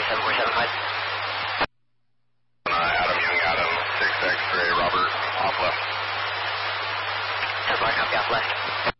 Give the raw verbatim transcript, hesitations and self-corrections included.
seven four seven, five. Uh, Adam Young, Adam, six X-ray, Robert, off left. ten four, copy, off left.